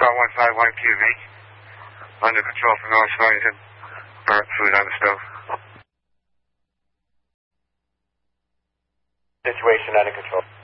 Star 151 QV. Under control from North Wellington. Burnt food on the stove. Situation under control.